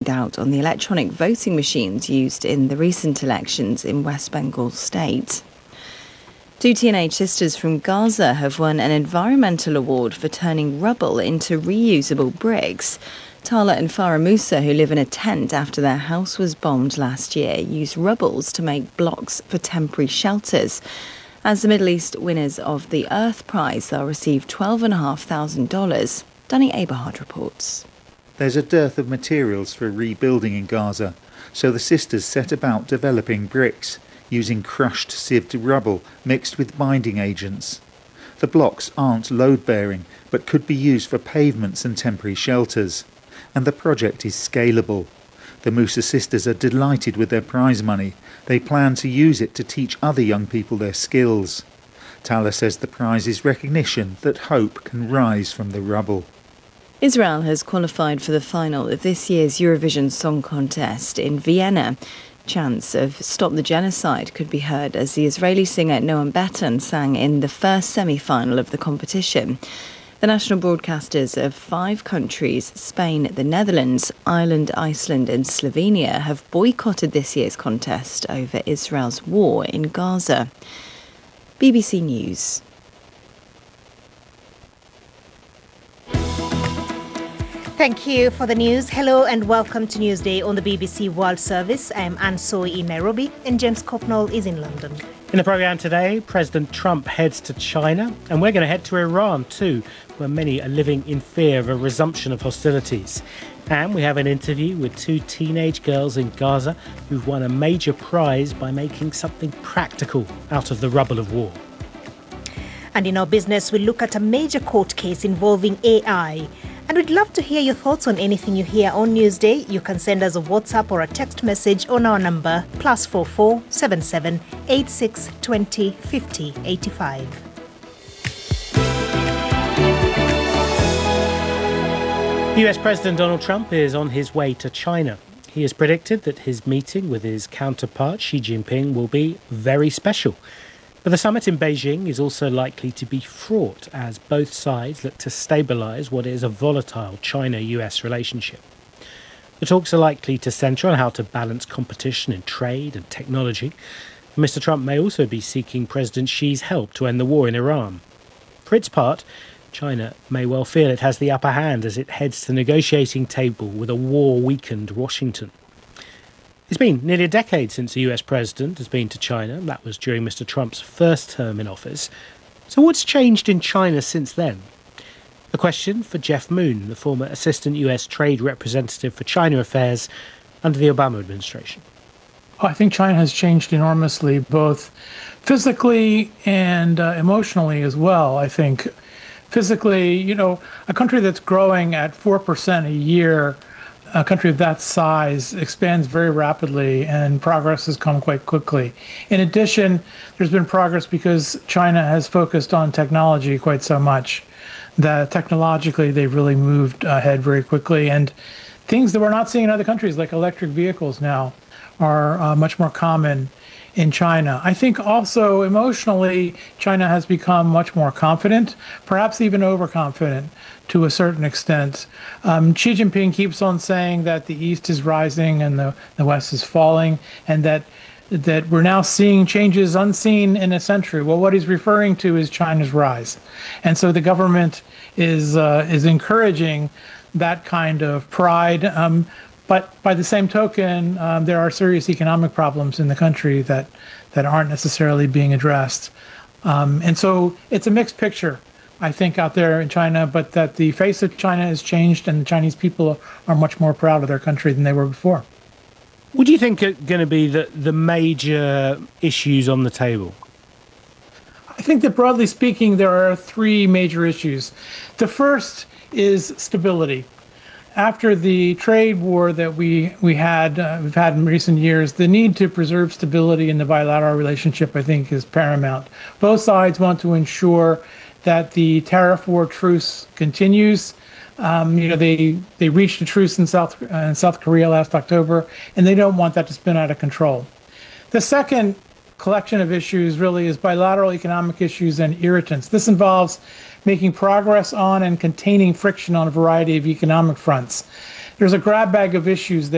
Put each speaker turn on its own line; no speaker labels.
doubt on the electronic voting machines used in the recent elections in West Bengal state. Two teenage sisters from Gaza have won an environmental award for turning rubble into reusable bricks. Tala and Farah Musa, who live in a tent after their house was bombed last year, used rubbles to make blocks for temporary shelters. As the Middle East winners of the Earth Prize, they'll receive $12,500. Danny Aberhard reports.
There's a dearth of materials for rebuilding in Gaza, so the sisters set about developing bricks, using crushed sieved rubble mixed with binding agents. The blocks aren't load-bearing, but could be used for pavements and temporary shelters. And the project is scalable. The Musa sisters are delighted with their prize money. They plan to use it to teach other young people their skills. Tala says the prize is recognition that hope can rise from the rubble.
Israel has qualified for the final of this year's Eurovision Song Contest in Vienna. Chants of Stop the Genocide could be heard as the Israeli singer Noam Betan sang in the first semi-final of the competition. The national broadcasters of 5 countries, Spain, the Netherlands, Ireland, Iceland and Slovenia, have boycotted this year's contest over Israel's war in Gaza. BBC News.
Thank you for the news. Hello and welcome to Newsday on the BBC World Service. I'm Anne Soy in Nairobi and James Copnall is in London.
In the programme today, President Trump heads to China, and we're going to head to Iran too, where many are living in fear of a resumption of hostilities. And we have an interview with 2 teenage girls in Gaza who've won a major prize by making something practical out of the rubble of war.
And in our business, we'll look at a major court case involving AI. And we'd love to hear your thoughts on anything you hear on Newsday. You can send us a WhatsApp or a text message on our number +44 77 86 20 50 85.
US President Donald Trump is on his way to China. He has predicted that his meeting with his counterpart Xi Jinping will be very special. But the summit in Beijing is also likely to be fraught as both sides look to stabilise what is a volatile China-US relationship. The talks are likely to centre on how to balance competition in trade and technology. And Mr. Trump may also be seeking President Xi's help to end the war in Iran. For its part, China may well feel it has the upper hand as it heads to the negotiating table with a war-weakened Washington. It's been nearly a decade since the US president has been to China. That was during Mr. Trump's first term in office. So what's changed in China since then? A question for Jeff Moon, the former assistant US trade representative for China affairs under the Obama administration.
I think China has changed enormously, both physically and emotionally as well. I think physically, a country that's growing at 4% a year, a country of that size expands very rapidly and progress has come quite quickly. In addition, there's been progress because China has focused on technology quite so much that technologically they've really moved ahead very quickly. And things that we're not seeing in other countries, like electric vehicles now, are much more common in China. I think also emotionally, China has become much more confident, perhaps even overconfident to a certain extent. Xi Jinping keeps on saying that the East is rising and the West is falling, and that we're now seeing changes unseen in a century. Well, what he's referring to is China's rise. And so the government is encouraging that kind of pride. But by the same token, there are serious economic problems in the country that aren't necessarily being addressed. And so it's a mixed picture, I think, out there in China, but that the face of China has changed and the Chinese people are much more proud of their country than they were before.
What do you think are going to be the major issues on the table?
I think that broadly speaking, there are 3 major issues. The first is stability. After the trade war that we've had in recent years, the need to preserve stability in the bilateral relationship, I think, is paramount. Both sides want to ensure that the tariff war truce continues. They reached a truce in South Korea last October, and they don't want that to spin out of control. The second collection of issues really is bilateral economic issues and irritants. This involves making progress on and containing friction on a variety of economic fronts. There's a grab bag of issues